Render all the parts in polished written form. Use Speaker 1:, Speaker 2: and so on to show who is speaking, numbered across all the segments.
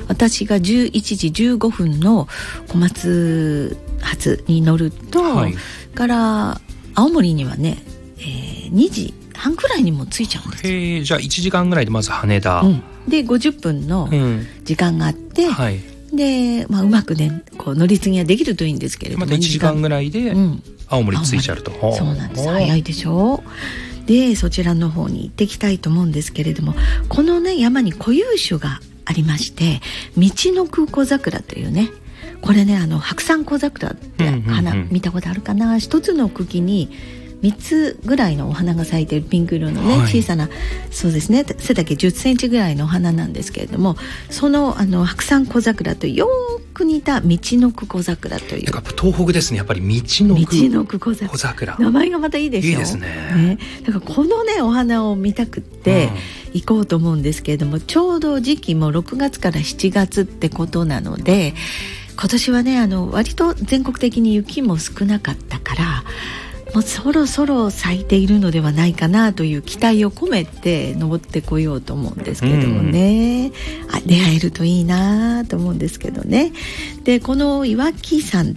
Speaker 1: 私が11時15分の小松発に乗ると、はい、から青森にはね、2時半くらいにも着いちゃうんですよ。
Speaker 2: じゃあ1時間ぐらいでまず羽田、
Speaker 1: で50分の時間があって、はい、で、うまくねこう乗り継ぎができるといいんですけれども、
Speaker 2: また1時間ぐらいで青森着いちゃうと、
Speaker 1: そうなんです。早いでしょ。でそちらの方に行ってきたいと思うんですけれども、このね山に固有種がありまして、道のく小桜というね、これね白山小桜って花、見たことあるかな。一つの茎に3つぐらいのお花が咲いているピンク色のね、小さな、そうですね、背丈10センチぐらいのお花なんですけれども、その白山小桜とよく似た道のく小桜という、
Speaker 2: やっぱ東北ですね。やっぱり道のく小桜、
Speaker 1: 名前がまたいいでしょ。
Speaker 2: いいですね。
Speaker 1: だからこのねお花を見たくって行こうと思うんですけれども、ちょうど時期も6月から7月ってことなので、今年はね割と全国的に雪も少なかったから、もうそろそろ咲いているのではないかなという期待を込めて登ってこようと思うんですけどもね、出会えるといいなと思うんですけどね。でこの岩木山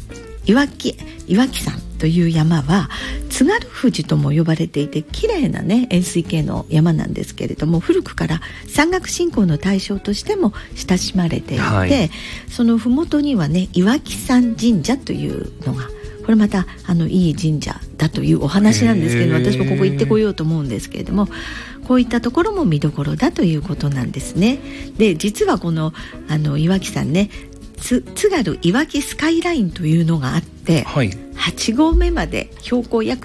Speaker 1: という山は津軽富士とも呼ばれていて、綺麗なね円錐形の山なんですけれども、古くから山岳信仰の対象としても親しまれていて、はい、その麓にはね岩木山神社というのが、これまたいい神社だというお話なんですけど、私もここ行ってこようと思うんですけれども、こういったところも見どころだということなんですね。で実はこの岩木山ね、津軽岩木スカイラインというのがあって、はい、8合目まで標高約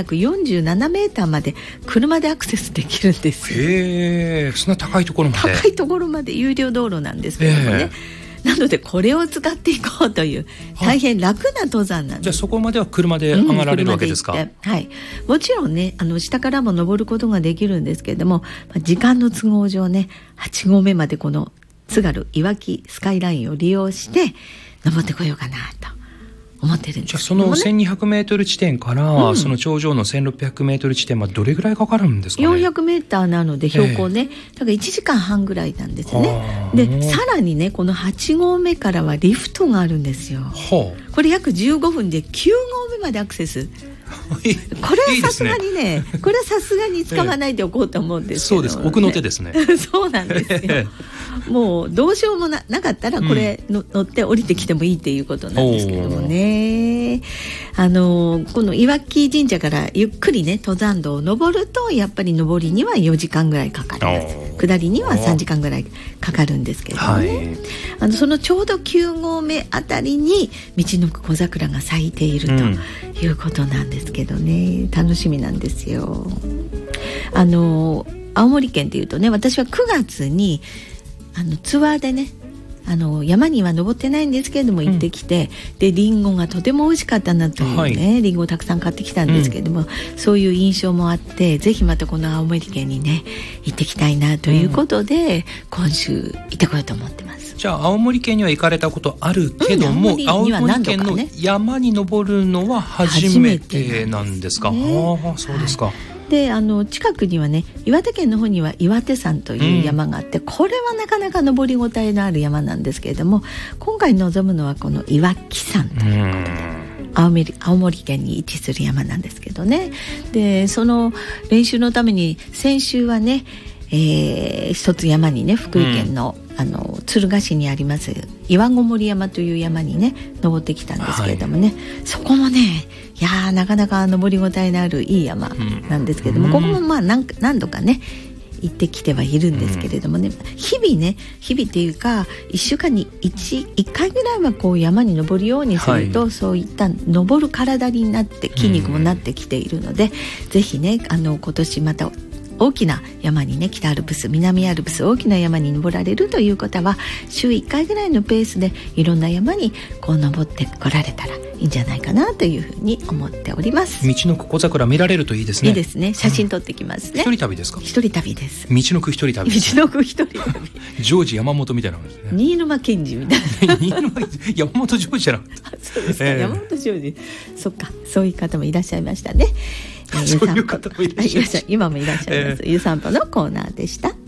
Speaker 1: 1247メーターまで車でアクセスできるんですよ。
Speaker 2: そんな高いところまで。
Speaker 1: 高いところまで有料道路なんですけどもね、なのでこれを使っていこうという大変楽な登山なんです。
Speaker 2: じゃあそこまでは車で上がられるわけですか。
Speaker 1: はい、もちろんね下からも登ることができるんですけれども、時間の都合上ね8合目までこの津軽岩木スカイラインを利用して登ってこようかなと思ってるんです。
Speaker 2: じゃあその1200メートル地点から、その頂上の1600メートル地点までどれぐらいかかるんですかね。
Speaker 1: 400メーターなので標高ね、だから1時間半ぐらいなんですね。でさらにねこの8合目からはリフトがあるんですよ。これ約15分で9合目までアクセス。これはさすがにね、これはさすがに使わないでおこうと思うんですけど、ね、
Speaker 2: そうです、奥の手ですね。そうなん
Speaker 1: ですよ。もうどうしようも なかったらこれ乗って降りてきてもいいっていうことなんですけどもね。この岩木神社からゆっくりね登山道を登ると、やっぱり上りには4時間ぐらいかかります。下りには3時間ぐらいかかるんですけれどもね、そのちょうど9合目あたりに道のく小桜が咲いているということなんですけどね、楽しみなんですよ。青森県っていうとね、私は9月にツアーでね山には登ってないんですけれども行ってきて、でリンゴがとても美味しかったなというね、リンゴをたくさん買ってきたんですけれども、そういう印象もあって、ぜひまたこの青森県にね行ってきたいなということで、今週行ってこようと思ってます。
Speaker 2: じゃあ青森県には行かれたことあるけども、青森県の山に登るのは初めてなんですか。そうですか。
Speaker 1: で近くにはね岩手県の方には岩手山という山があって、これはなかなか登りごたえのある山なんですけれども、今回望むのはこの岩木山ということで、青森県に位置する山なんですけどね。でその練習のために先週はね、一つ山にね福井県の、敦賀市にあります岩ごもり山という山にね登ってきたんですけれどもね、そこもねなかなか登りごたえのあるいい山なんですけれども、ここも何度かね行ってきてはいるんですけれどもね、日々っていうか1週間に 1回ぐらいはこう山に登るようにすると、そういった登る体になって筋肉もなってきているので、ぜひね今年また大きな山にね、北アルプス南アルプス大きな山に登られるという方は週1回ぐらいのペースでいろんな山にこう登ってこられたらいいんじゃないかなというふうに思っております。
Speaker 2: 道のく小桜見られるといいですね。
Speaker 1: いいですね。写真撮ってきますね。
Speaker 2: 一人旅ですか。
Speaker 1: 一人旅です。
Speaker 2: 道のく一人旅です。
Speaker 1: 道のく一人旅
Speaker 2: ジョージ山本みたいな感じですね。
Speaker 1: 新沼謙治みたいな
Speaker 2: 山本ジョージじゃなくて
Speaker 1: そうですか、山本ジョージ、そっか、そういう方もいらっしゃいましたね。
Speaker 2: そういう方もいらっしゃいました。
Speaker 1: 今もいらっしゃいます。ゆ散歩のコーナーでした。